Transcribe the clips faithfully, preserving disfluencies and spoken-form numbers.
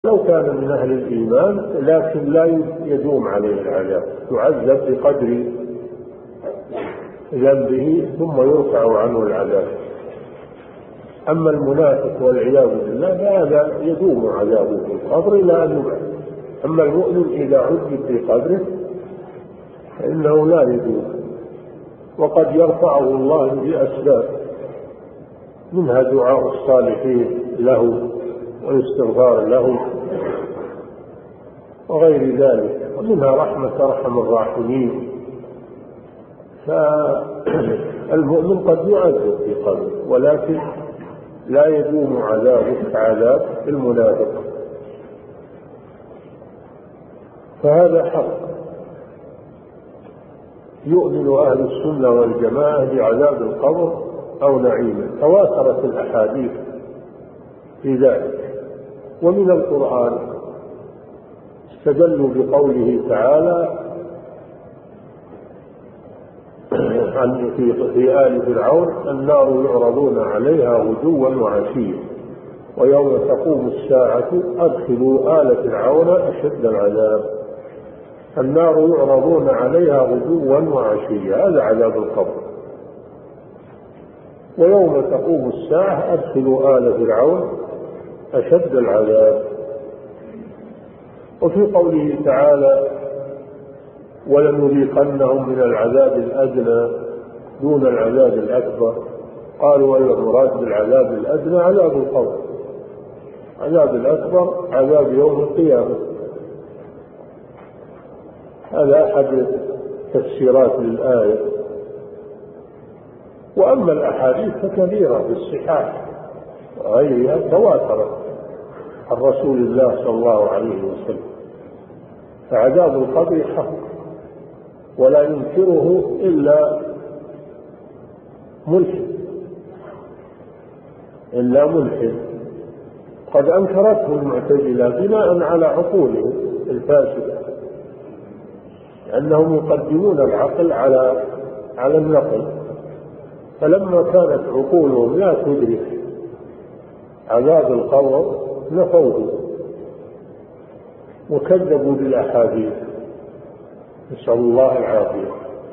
لو كان من أهل الإيمان لكن لا يدوم عليه العذاب، يعذب بقدر ذنبه ثم يرفع عنه العذاب. أما المنافق والعياذ بالله فهذا يدوم عذابه في القبر إلى أن يبعث. أما المؤمن إذا عذب في قبره فإنه لا يدوم، وقد يرفعه الله بأسباب، منها دعاء الصالحين له والاستغفار له وغير ذلك، ومنها رحمة أرحم الراحمين. فالمؤمن قد يعذب في قبره ولكن لا يدوم عذابه كعذاب المنافق، فهذا حق. يؤمن أهل السنة والجماعة بعذاب القبر أو نعيمه، تواترت الأحاديث في ذلك. ومن القرآن استدلوا بقوله تعالى عن في, في آل فرعون: النار يعرضون عليها غدوا وعشيا ويوم تقوم الساعة أدخلوا آل فرعون أشد العذاب. النار يعرضون عليها غدوا وعشيا، هذا عذاب القبر. ويوم تقوم الساعة أدخلوا آل فرعون أشد العذاب. وفي قوله تعالى: ولنذيقنهم من العذاب الأدنى دون العذاب الأكبر، قالوا والمراد بالعذاب الأدنى عذاب القبر، عذاب الأكبر عذاب يوم القيامة. هذا أحد تفسيرات للآية. وأما الأحاديث فكثيرة في الصحاح وغيرها تواترت عن رسول الله صلى الله عليه وسلم، فعذاب القبر حق ولا ينكره إلا ملحد إلا ملحد قد أنكرته المعتزلة بناء على عقولهم الفاسدة، لأنهم يقدمون العقل على على النقل، فلما كانت عقولهم لا تدرك عذاب القبر نفوه وكذبوا بالأحاديث، نسأل الله العافية.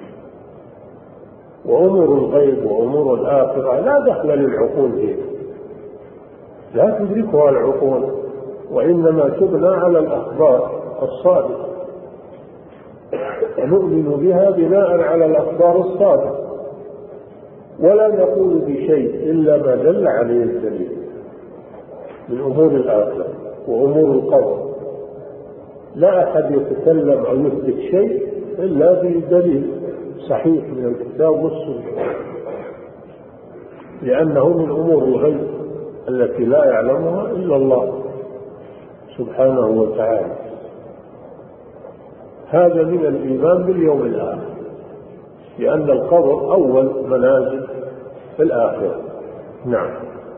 وأمور الغيب وأمور الآخرة لا دخل للعقول فيه، لا تدركها العقول، وإنما تبنى على الأخبار الصادقة، نؤمن بها بناء على الأخبار الصادقة، ولا نقول بشيء إلا ما دل عليه الدليل من أمور الآخرة وأمور القبر. لا أحد يتكلم أو يثبت شيء إلا بدليل صحيح من الكتاب والسنة، لأنه من أمور الغيب التي لا يعلمها إلا الله سبحانه وتعالى. هذا من الإيمان باليوم الآخر، لأن القبر أول منازل في الآخرة. نعم.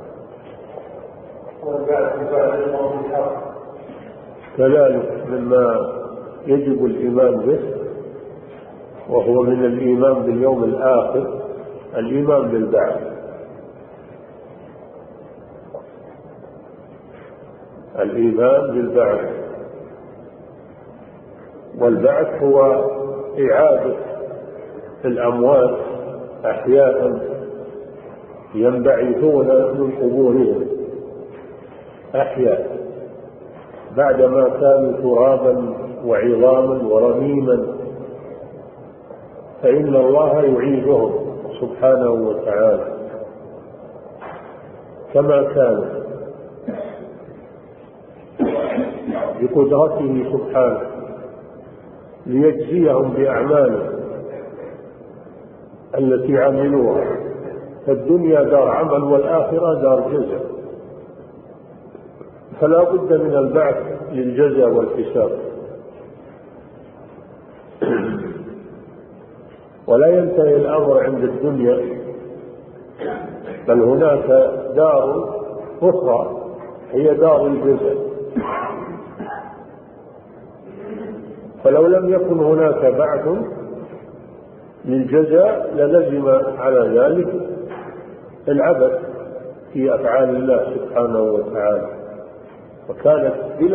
كذلك مما يجب الإيمان به وهو من الإيمان باليوم الآخر الإيمان بالبعث. الإيمان بالبعث، والبعث هو إعادة الأموات أحياء ينبعثون من قبورهم أحياء بعدما كانوا ترابا وعظاما ورميما، فإن الله يعيدهم سبحانه وتعالى كما كانوا بقدرته سبحانه ليجزيهم بأعمالهم التي عملوها. فالدنيا دار عمل والآخرة دار جزاء، فلا بد من البعث للجزاء والحساب. ولا ينتهي الأمر عند الدنيا، بل هناك دار أخرى هي دار الجزاء. فلو لم يكن هناك بعث للجزاء للزم على ذلك العبث في أفعال الله سبحانه وتعالى، وكانت بلا